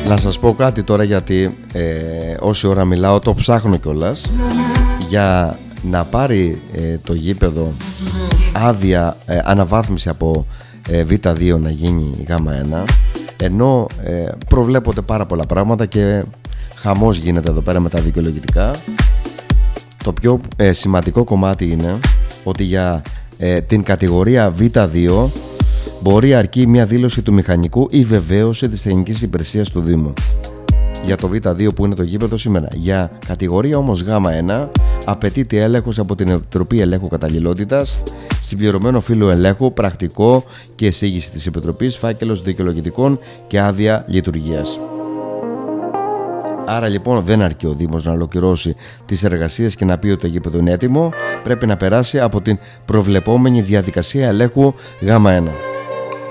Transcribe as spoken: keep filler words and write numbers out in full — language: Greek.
Να σας πω κάτι τώρα, γιατί ε, όση ώρα μιλάω το ψάχνω κιόλας. Για να πάρει ε, το γήπεδο άδεια ε, αναβάθμιση από ε, β δύο να γίνει γ ένα, ενώ ε, προβλέπονται πάρα πολλά πράγματα και χαμός γίνεται εδώ πέρα με τα δικαιολογητικά. Το πιο ε, σημαντικό κομμάτι είναι ότι για ε, την κατηγορία β δύο μπορεί αρκεί μια δήλωση του μηχανικού ή βεβαίωση της τεχνικής υπηρεσίας του Δήμου. Για το β δύο που είναι το γήπεδο σήμερα. Για κατηγορία όμως γ ένα απαιτείται έλεγχος από την Επιτροπή Ελέγχου Καταλληλότητας, συμπληρωμένο φύλλο ελέγχου, πρακτικό και εισήγηση της Επιτροπής, φάκελος δικαιολογητικών και άδεια λειτουργίας. Άρα λοιπόν δεν αρκεί ο Δήμος να ολοκληρώσει τις εργασίες και να πει ότι το γήπεδο είναι έτοιμο. Πρέπει να περάσει από την προβλεπόμενη διαδικασία ελέγχου γ ένα.